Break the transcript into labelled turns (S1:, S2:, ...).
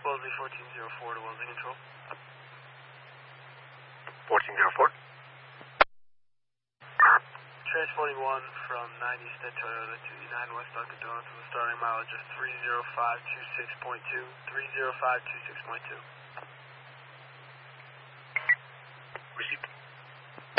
S1: Wellesley 1404 to Wellesley Control.
S2: 1404.
S1: Transporting 1 from 90 Stead Toyota to 9 West Dunkin' Donuts with a starting mileage of 30526.2. 30526.2.
S2: Received.